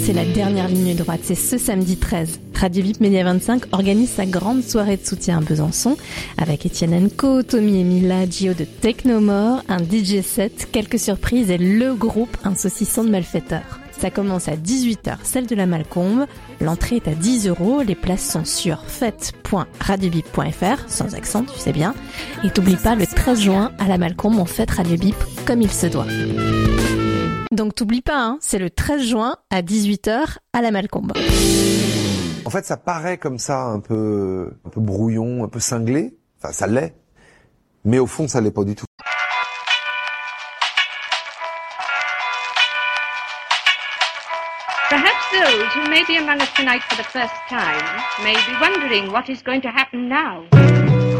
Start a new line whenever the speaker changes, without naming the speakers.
c'est la dernière ligne droite. C'est ce samedi 13. Radio VIP Média 25 organise sa grande soirée de soutien à Besançon avec Etienne Co, Tommy et Mila, Gio de Technomore, un DJ set, quelques surprises et le groupe Un saucisson de malfaiteurs. Ça commence à 18h, celle de la Malcombe. L'entrée est à 10 €. Les places sont sur fête.radiobip.fr, sans accent, tu sais bien. Et t'oublie pas, le 13 juin, à la Malcombe, on fête Radio Bip comme il se doit. Donc t'oublies pas, hein, c'est le 13 juin à 18h à la Malcombe.
En fait, ça paraît comme ça un peu brouillon, un peu cinglé. Enfin, ça l'est. Mais au fond, ça l'est pas du tout.
Perhaps those who may be among us tonight for the first time may be wondering what is going to happen now.